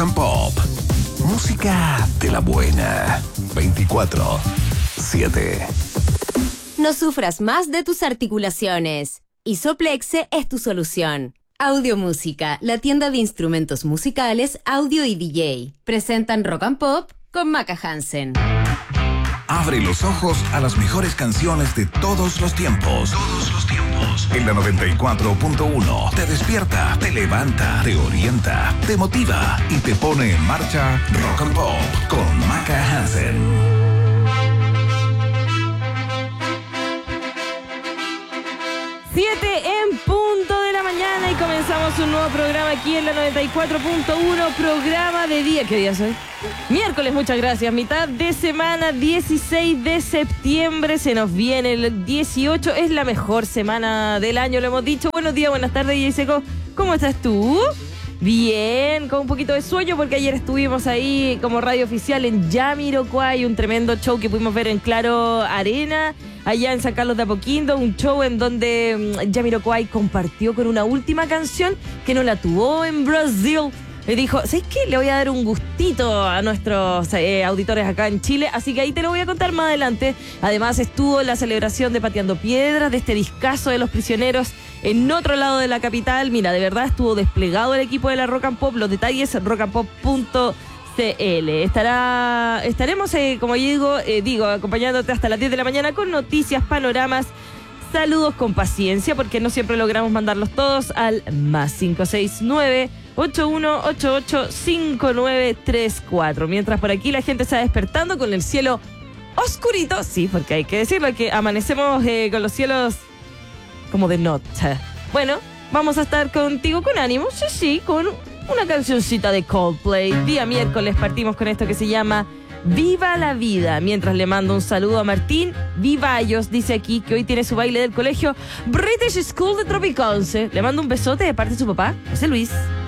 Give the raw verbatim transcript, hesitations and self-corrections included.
Rock and Pop. Música de la buena. veinticuatro siete. No sufras más de tus articulaciones. Isoplexe es tu solución. Audiomúsica, la tienda de instrumentos musicales, audio y D J. Presentan Rock and Pop con Maca Hansen. Abre los ojos a las mejores canciones de todos los tiempos. Todos los tiempos. En la noventa y cuatro punto uno te despierta, te levanta, te orienta, te motiva y te pone en marcha Rock and Pop con Maca Hansen. Siete en punto de la mañana y comenzamos un nuevo programa aquí en la noventa y cuatro punto uno, programa de día. ¿Qué día soy? Miércoles, muchas gracias. Mitad de semana, dieciséis de septiembre. Se nos viene el dieciocho. Es la mejor semana del año, lo hemos dicho. Buenos días, buenas tardes, D J Seco. ¿Cómo estás tú? Bien, con un poquito de sueño porque ayer estuvimos ahí como radio oficial en Jamiroquai, un tremendo show que pudimos ver en Claro Arena, allá en San Carlos de Apoquindo, un show en donde um, Jamiroquai compartió con una última canción que no la tuvo en Brasil. Le dijo, ¿sabes qué? Le voy a dar un gustito a nuestros eh, auditores acá en Chile, así que ahí te lo voy a contar más adelante. Además estuvo la celebración de Pateando Piedras, de este discazo de Los Prisioneros, en otro lado de la capital. Mira, de verdad estuvo desplegado el equipo de la Rock and Pop. Los detalles en rock and pop punto c l. Estará, estaremos, eh, como yo digo, eh, digo, acompañándote hasta las diez de la mañana con noticias, panoramas, saludos con paciencia, porque no siempre logramos mandarlos todos al más cinco seis nueve, ocho uno ocho ocho, cinco nueve tres cuatro. Mientras por aquí la gente está despertando con el cielo oscurito. Sí, porque hay que decirlo, que amanecemos eh, con los cielos como de noche. Bueno, vamos a estar contigo con ánimo, sí, sí, con una cancioncita de Coldplay. Día miércoles partimos con esto que se llama Viva la Vida. Mientras le mando un saludo a Martín Vivallos, dice aquí que hoy tiene su baile del colegio British School de Tropiconce. Le mando un besote de parte de su papá, José Luis.